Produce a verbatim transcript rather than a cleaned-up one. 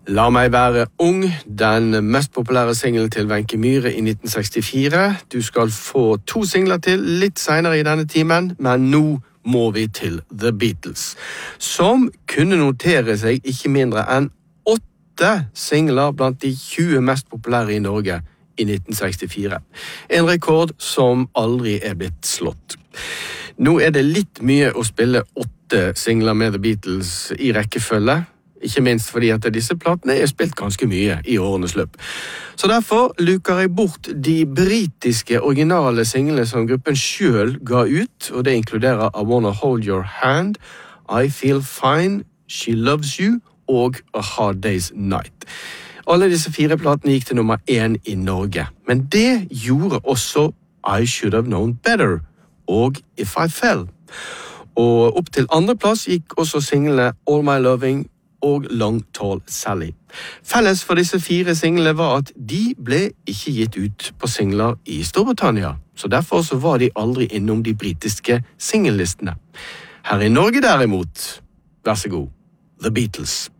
La meg være ung, den mest populære singelen til Wenche Myhre i nitten sekstifire. Du skal få to singler til litt senere i denne timen, men nå må vi til The Beatles, som kunne notere seg ikke mindre enn åtte singler blant de tjue mest populære i Norge i nitten sekstifire. En rekord som aldri er blitt slått. Nå er det litt mye å spille åtte singler med The Beatles i rekkefølge, ikke minst fordi at disse platene er spilt ganske mye i årenes løp. Så derfor luker jeg bort de britiske originale singlene som gruppen selv ga ut, og det inkluderer I Wanna Hold Your Hand, I Feel Fine, She Loves You og A Hard Day's Night. Alle disse fire platene gikk til nummer én i Norge, men det gjorde også I Should Have Known Better og If I Fell. Og opp til andre plass gikk også singlene All My Loving og Long Tall Sally. Felles for disse fire singlene var at de ble ikke gitt ut på singler i Storbritannia, så derfor så var de aldri innom de britiske singellistene. Her i Norge derimot, vær så god, The Beatles.